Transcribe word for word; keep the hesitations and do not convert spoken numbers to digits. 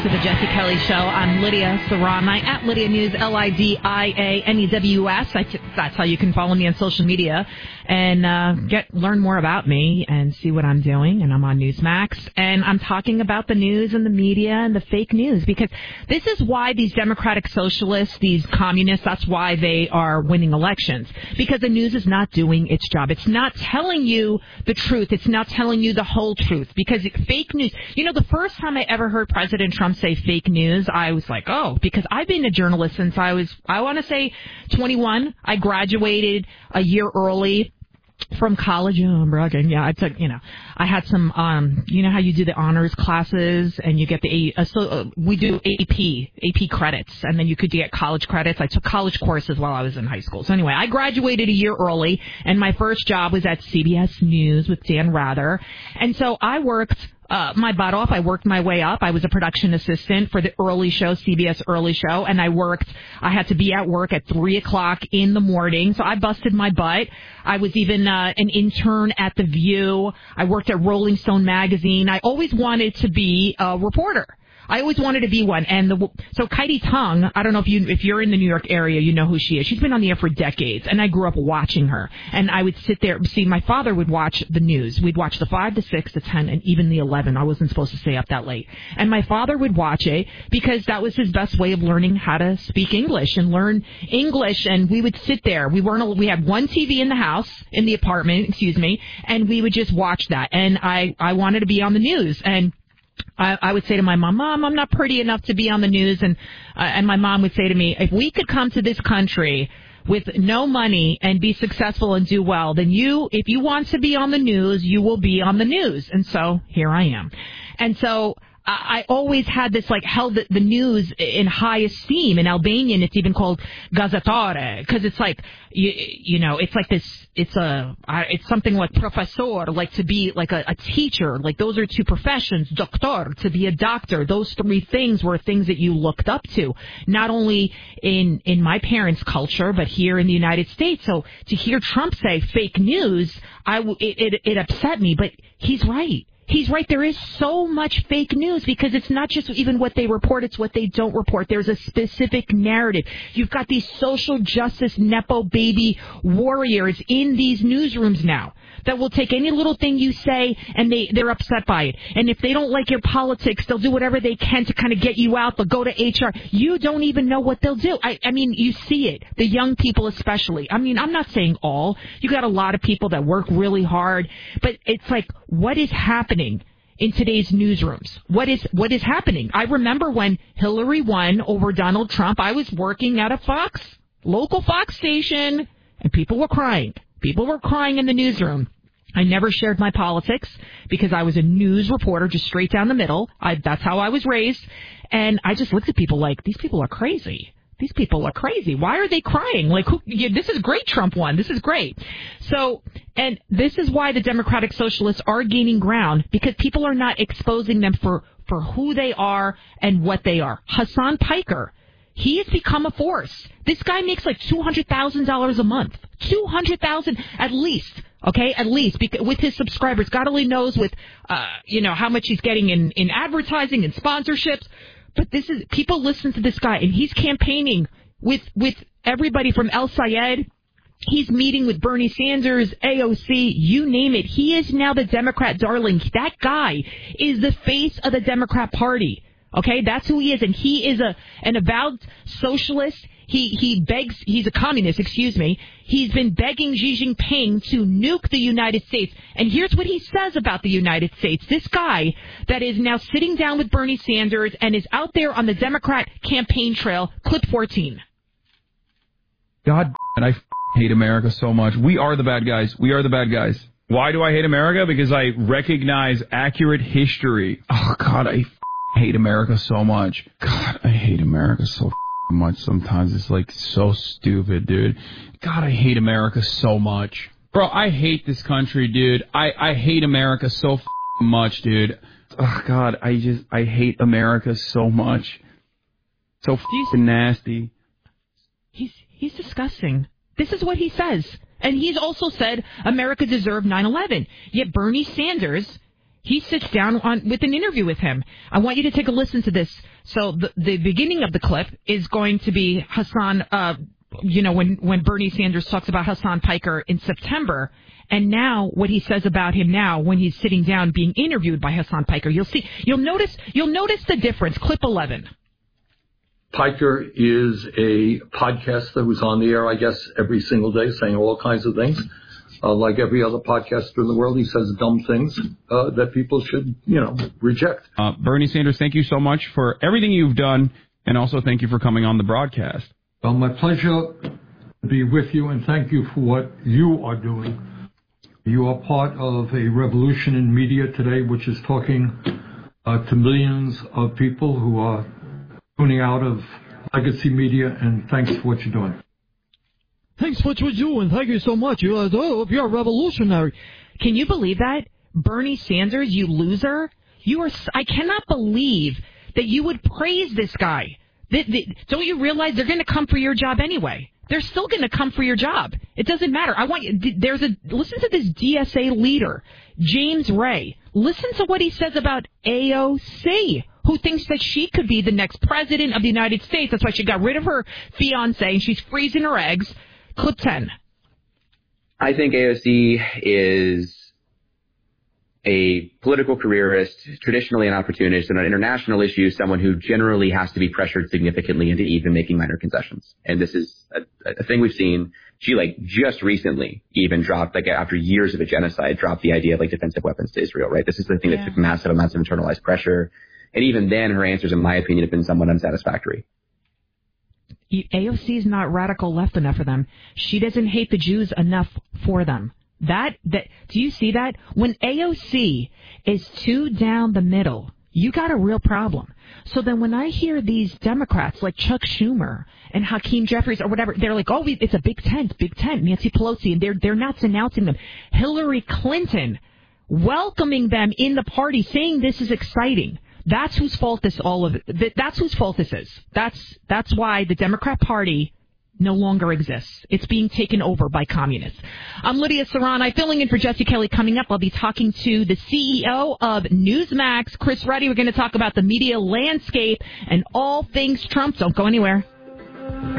To the Jesse Kelly Show. I'm Lydia Serrani at Lydia News, L I D I A N E W S. That's how you can follow me on social media and uh, get learn more about me and see what I'm doing. And I'm on Newsmax. And I'm talking about the news and the media and the fake news, because this is why these democratic socialists, these communists, that's why they are winning elections. Because the news is not doing its job. It's not telling you the truth. It's not telling you the whole truth. Because fake news, you know, the first time I ever heard President Trump say fake news, I was like, oh, because I've been a journalist since I was, I want to say twenty-one. I graduated a year early from college. Oh, I'm bragging. Yeah, I took, you know, I had some, um, you know how you do the honors classes and you get the, uh, so, uh, we do A P, A P credits, and then you could get college credits. I took college courses while I was in high school. So anyway, I graduated a year early, and my first job was at C B S News with Dan Rather. And so I worked Uh, my butt off. I worked my way up. I was a production assistant for the early show, C B S Early Show, and I worked, I had to be at work at three o'clock in the morning, so I busted my butt. I was even uh, an intern at The View. I worked at Rolling Stone magazine. I always wanted to be a reporter. I always wanted to be one. And the, so Katie Tung, I don't know if you, if you're in the New York area, you know who she is. She's been on the air for decades, and I grew up watching her. And I would sit there, see, my father would watch the news. We'd watch the five, the six, the ten, and even the eleven. I wasn't supposed to stay up that late. And my father would watch it because that was his best way of learning how to speak English and learn English. And we would sit there. We weren't, we had one T V in the house, in the apartment, excuse me, and we would just watch that. And I, I wanted to be on the news. And I, I would say to my mom, Mom, I'm not pretty enough to be on the news. And uh, and my mom would say to me, if we could come to this country with no money and be successful and do well, then you, if you want to be on the news, you will be on the news. And so here I am. And so I always had this, like, held the, the news in high esteem. In Albanian, it's even called gazetare, because it's like, you, you know, it's like this, it's a, it's something like professor, like to be like a, a teacher. Like, those are two professions. Doctor, to be a doctor. Those three things were things that you looked up to, not only in, in my parents' culture, but here in the United States. So to hear Trump say fake news, I, it, it, it upset me, but he's right. He's right. There is so much fake news because it's not just even what they report. It's what they don't report. There's a specific narrative. You've got these social justice Nepo baby warriors in these newsrooms now that will take any little thing you say and they, they're upset by it. And if they don't like your politics, they'll do whatever they can to kind of get you out. They'll go to H R. You don't even know what they'll do. I, I mean, you see it. The young people especially. I mean, I'm not saying all. You got a lot of people that work really hard. But it's like, what is happening in today's newsrooms? What is what is happening? I remember when Hillary won over Donald Trump, I was working at a Fox, local Fox station, and people were crying. People were crying in the newsroom. I never shared my politics because I was a news reporter, just straight down the middle. I, that's how I was raised. And I just looked at people like, these people are crazy. These people are crazy. Why are they crying? Like, who, yeah, this is great, Trump won. This is great. So, and this is why the Democratic Socialists are gaining ground, because people are not exposing them for, for who they are and what they are. Hassan Piker, he has become a force. This guy makes like two hundred thousand dollars a month. two hundred thousand dollars at least. Okay, at least because with his subscribers. God only knows with, uh, you know, how much he's getting in, in advertising and sponsorships. But this is, people listen to this guy, and he's campaigning with, with everybody from El Sayed. He's meeting with Bernie Sanders, A O C, you name it. He is now the Democrat darling. That guy is the face of the Democrat Party. Okay, that's who he is, and he is a an avowed socialist. He he begs, he's a communist, excuse me. He's been begging Xi Jinping to nuke the United States. And here's what he says about the United States. This guy that is now sitting down with Bernie Sanders and is out there on the Democrat campaign trail, clip fourteen. God, and I hate America so much. We are the bad guys. We are the bad guys. Why do I hate America? Because I recognize accurate history. Oh, God, I hate America so much. God, I hate America so much sometimes. It's like so stupid, dude. God, I hate America so much. Bro, I hate this country, dude. I, I hate America so much, dude. Oh, God, I just, I hate America so much. So f***ing nasty. He's, he's disgusting. This is what he says. And he's also said America deserved nine eleven. Yet Bernie Sanders, he sits down on with an interview with him. I want you to take a listen to this So the, the beginning of the clip is going to be Hassan, uh, you know, when, when Bernie Sanders talks about Hassan Piker in September. And now what he says about him now when he's sitting down being interviewed by Hassan Piker. You'll see, you'll notice, you'll notice the difference. Clip eleven. Piker is a podcast that was on the air, I guess, every single day saying all kinds of things. Uh, like every other podcaster in the world, he says dumb things uh, that people should, you know, reject. Uh, Bernie Sanders, thank you so much for everything you've done, and also thank you for coming on the broadcast. Well, my pleasure to be with you, and thank you for what you are doing. You are part of a revolution in media today, which is talking uh, to millions of people who are tuning out of legacy media, and thanks for what you're doing. Thanks for what you're doing. Thank you so much. You are, oh, you're revolutionary. Can you believe that? Bernie Sanders, you loser. You are. I cannot believe that you would praise this guy. They, they, don't you realize they're going to come for your job anyway? They're still going to come for your job. It doesn't matter. I want you. There's a listen to this D S A leader, James Ray. Listen to what he says about A O C, who thinks that she could be the next president of the United States. That's why she got rid of her fiance and she's freezing her eggs. Clip ten. I think A O C is a political careerist, traditionally an opportunist, and on international issues, someone who generally has to be pressured significantly into even making minor concessions. And this is a, a thing we've seen. She, like, just recently even dropped, like, after years of a genocide, dropped the idea of, like, defensive weapons to Israel, right? This is the thing yeah. that took massive amounts of internalized pressure. And even then, her answers, in my opinion, have been somewhat unsatisfactory. A O C is not radical left enough for them. She doesn't hate the Jews enough for them. That, that, do you see that? When A O C is too down the middle, you got a real problem. So then when I hear these Democrats like Chuck Schumer and Hakeem Jeffries or whatever, they're like, oh, it's a big tent, big tent, Nancy Pelosi, and they're, they're not denouncing them. Hillary Clinton welcoming them in the party, saying this is exciting. That's whose fault this all of it. That's whose fault this is. That's that's why the Democrat Party no longer exists. It's being taken over by communists. I'm Lydia Serrani, filling in for Jesse Kelly. Coming up, I'll be talking to the C E O of Newsmax, Chris Ruddy. We're going to talk about the media landscape and all things Trump. Don't go anywhere.